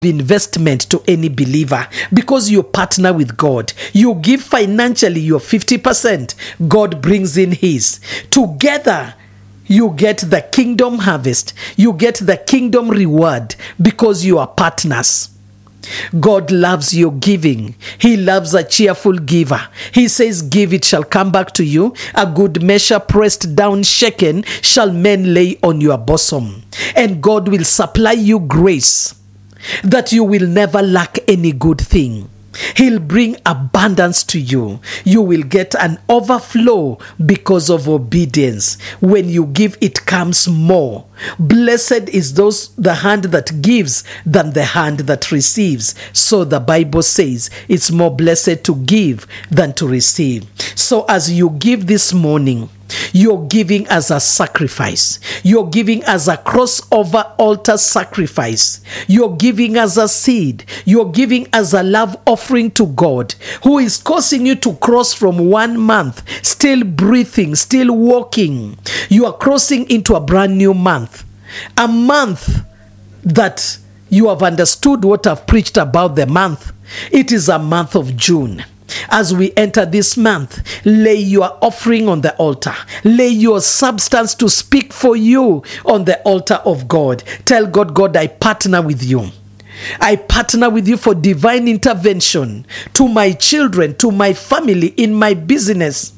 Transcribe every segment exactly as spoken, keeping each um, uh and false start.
investment to any believer because you partner with God. You give financially your fifty percent. God brings in his. Together, you get the kingdom harvest. You get the kingdom reward because you are partners. God loves your giving. He loves a cheerful giver. He says, give, it shall come back to you. A good measure, pressed down, shaken, shall men lay on your bosom. And God will supply you grace that you will never lack any good thing. He'll bring abundance to you. You will get an overflow because of obedience. When you give, it comes more. Blessed is those the hand that gives than the hand that receives. So the Bible says it's more blessed to give than to receive. So as you give this morning, you're giving as a sacrifice. You're giving as a crossover altar sacrifice. You're giving as a seed. You're giving as a love offering to God, who is causing you to cross from one month, still breathing, still walking. You are crossing into a brand new month. A month that you have understood what I've preached about the month. It is a month of June. As we enter this month, lay your offering on the altar. Lay your substance to speak for you on the altar of God. Tell God, God, I partner with you. I partner with you for divine intervention to my children, to my family, in my business,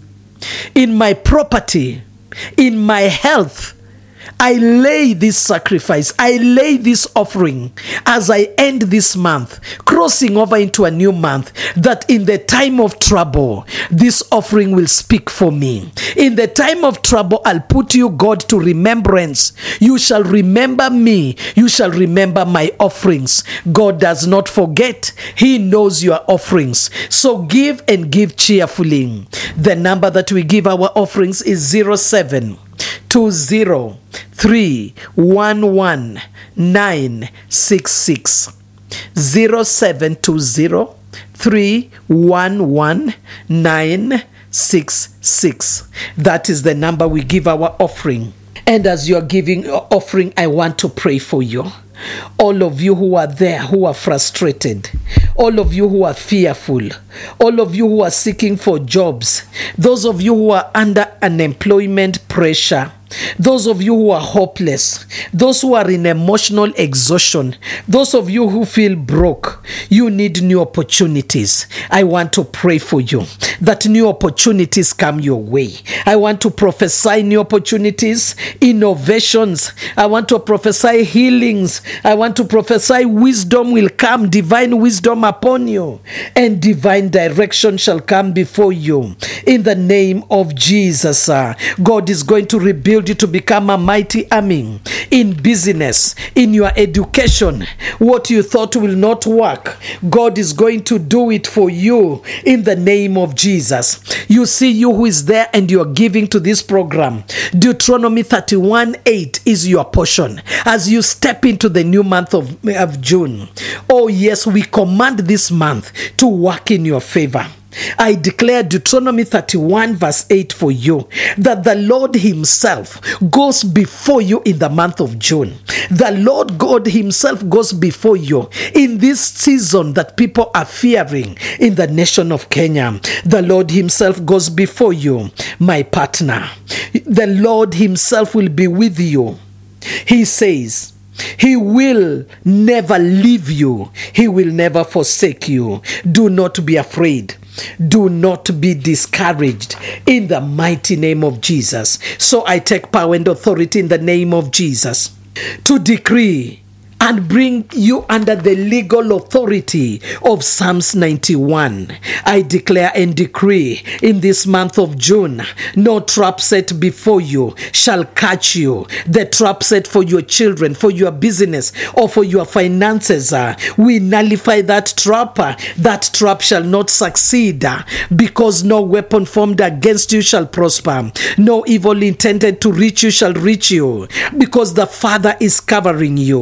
in my property, in my health. I lay this sacrifice, I lay this offering as I end this month, crossing over into a new month, that in the time of trouble, this offering will speak for me. In the time of trouble, I'll put you, God, to remembrance. You shall remember me. You shall remember my offerings. God does not forget. He knows your offerings. So give and give cheerfully. The number that we give our offerings is zero seven two zero three one one nine six six. zero seven two zero three one one nine six six. That is the number we give our offering. And as you are giving your offering, I want to pray for you. All of you who are there, who are frustrated, all of you who are fearful, all of you who are seeking for jobs, those of you who are under unemployment pressure, those of you who are hopeless, those who are in emotional exhaustion, those of you who feel broke, you need new opportunities. I want to pray for you that new opportunities come your way. I want to prophesy new opportunities, innovations. I want to prophesy healings. I want to prophesy wisdom will come, divine wisdom upon you, and divine direction shall come before you. In the name of Jesus, uh, God is going to rebuild you to become a mighty army in business, in your education. What you thought will not work, God is going to do it for you in the name of Jesus. You see, you who is there and you are giving to this program, Deuteronomy thirty-one eight is your portion as you step into the new month of, of June. Oh yes, we command this month to work in your favor. I declare Deuteronomy thirty-one verse eight for you, that the Lord himself goes before you in the month of June. The Lord God himself goes before you in this season that people are fearing in the nation of Kenya. The Lord himself goes before you, my partner. The Lord himself will be with you. He says, he will never leave you. He will never forsake you. Do not be afraid. Do not be discouraged in the mighty name of Jesus. So I take power and authority in the name of Jesus to decree and bring you under the legal authority of Psalms ninety-one. I declare and decree in this month of June, no trap set before you shall catch you. The trap set for your children, for your business, or for your finances, uh, we nullify that trap. Uh, that trap shall not succeed uh, because no weapon formed against you shall prosper. No evil intended to reach you shall reach you, because the Father is covering you. In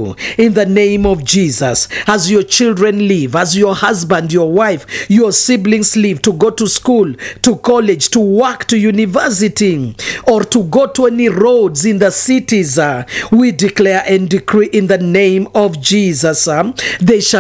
in the name of Jesus. As your children leave, as your husband, your wife, your siblings leave to go to school, to college, to work, to university, or to go to any roads in the cities, uh, we declare and decree in the name of Jesus, uh, they shall